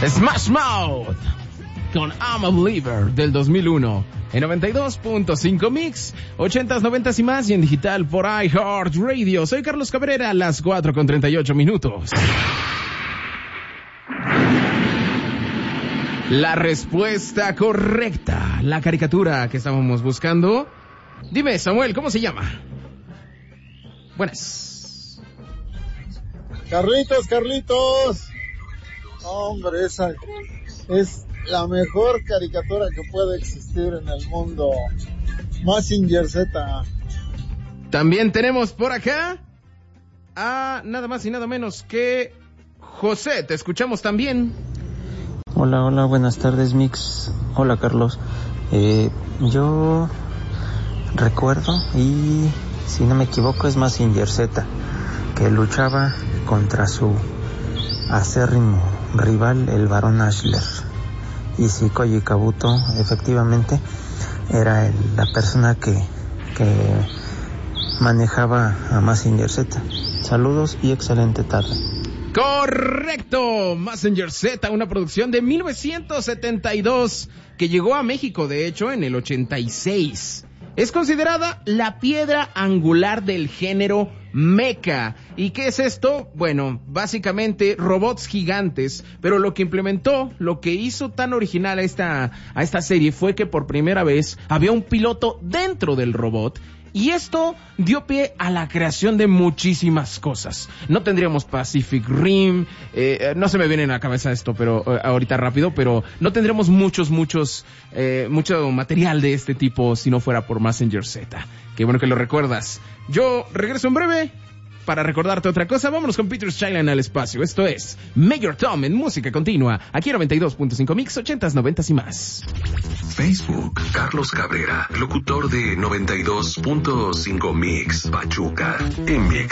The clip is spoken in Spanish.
Smash Mouth con I'm a Believer del 2001 en 92.5 Mix, 80s, 90s y más, y en digital por iHeartRadio. Soy Carlos Cabrera, a las 4:38. La respuesta correcta, la caricatura que estábamos buscando. Dime, Samuel, ¿cómo se llama? Buenas. Carlitos. Hombre, esa es la mejor caricatura que puede existir en el mundo. Mazinger Z. También tenemos por acá a nada más y nada menos que José. Te escuchamos también. Hola, buenas tardes, Mix. Hola, Carlos. Yo recuerdo, y si no me equivoco, es Mazinger Z, que luchaba contra su acérrimo rival, el Barón Ashler. Y sí, Koji Kabuto, efectivamente, era la persona que manejaba a Mazinger Z. Saludos y excelente tarde. Correcto, Mazinger Z, una producción de 1972 que llegó a México, de hecho, en el 86. Es considerada la piedra angular del género mecha. ¿Y qué es esto? Bueno, básicamente robots gigantes, pero lo que implementó, lo que hizo tan original a esta serie fue que por primera vez había un piloto dentro del robot. Y esto dio pie a la creación de muchísimas cosas. No tendríamos Pacific Rim, no se me viene a la cabeza esto, pero ahorita rápido, pero no tendríamos mucho material de este tipo si no fuera por Mazinger Z. Qué bueno que lo recuerdas. Yo regreso en breve para recordarte otra cosa. Vámonos con Peter Schuyler al espacio. Esto es Major Tom en música continua, aquí en 92.5 Mix, 80s, 90s y más. Facebook, Carlos Cabrera, locutor de 92.5 Mix, Pachuca, en Mix